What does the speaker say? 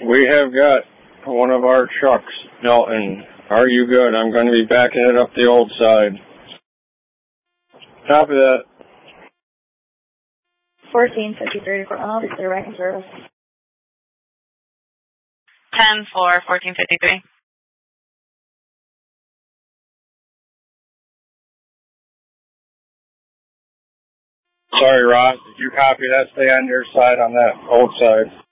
We have got one of our trucks, Milton. Are you good? I'm going to be backing it up the old side. Copy that. 1453 for officer, right in service. 10 for 1453. Sorry, Ross. Did you copy that? Stay on your side on that old side.